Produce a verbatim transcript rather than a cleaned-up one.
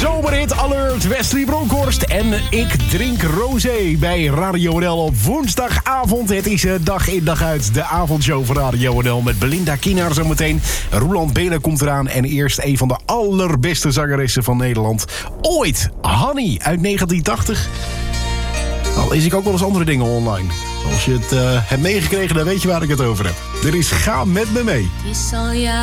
Zomerhit Alert, Wesley Bronkhorst en Ik Drink Rosé bij Radio N L op woensdagavond. Het is dag in dag uit de avondshow van Radio N L met Belinda Kienaar zometeen. Roland Belen komt eraan en eerst een van de allerbeste zangeressen van Nederland ooit. Hanny uit negentien tachtig. Al is ik ook wel eens andere dingen online. Als je het uh, hebt meegekregen, dan weet je waar ik het over heb. Er is Ga Met Me Mee. Het is al jaren